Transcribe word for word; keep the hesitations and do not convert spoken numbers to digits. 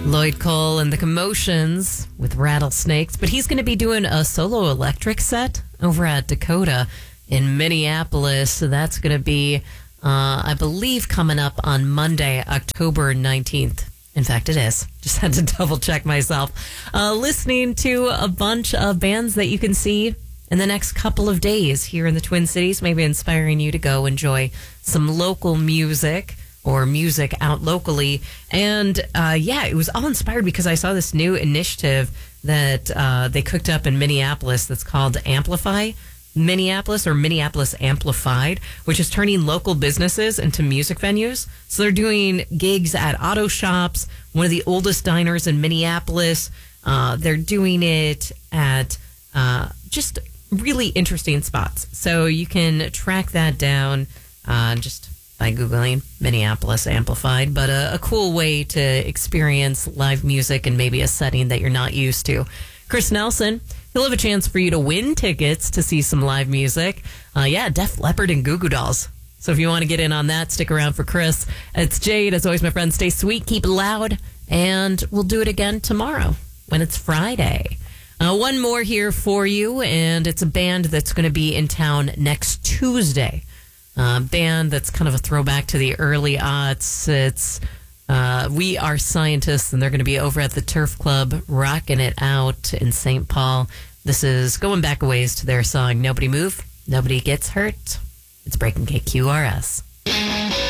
Lloyd Cole and the Commotions with Rattlesnakes, but he's going to be doing a solo electric set over at Dakota in Minneapolis. So that's going to be, uh, I believe, coming up on Monday, October nineteenth. In fact, it is. Just had to double check myself. Uh, listening to a bunch of bands that you can see in the next couple of days here in the Twin Cities, maybe inspiring you to go enjoy some local music or music out locally. And uh, yeah, it was all inspired because I saw this new initiative that uh, they cooked up in Minneapolis that's called Amplify Minneapolis, or Minneapolis Amplified, which is turning local businesses into music venues. So they're doing gigs at auto shops, one of the oldest diners in Minneapolis. Uh, they're doing it at uh, just really interesting spots. So you can track that down uh, just by Googling Minneapolis Amplified, but a, a cool way to experience live music in maybe a setting that you're not used to. Chris Nelson, he'll have a chance for you to win tickets to see some live music. Uh, yeah, Def Leppard and Goo Goo Dolls. So if you want to get in on that, stick around for Chris. It's Jade. As always, my friend, stay sweet, keep it loud, and we'll do it again tomorrow when it's Friday. Uh, one more here for you, and it's a band that's going to be in town next Tuesday. Uh, band that's kind of a throwback to the early aughts. It's uh, We Are Scientists, and they're going to be over at the Turf Club rocking it out in Saint Paul. This is going back a ways to their song Nobody Move, Nobody Gets Hurt. It's Breaking K Q R S.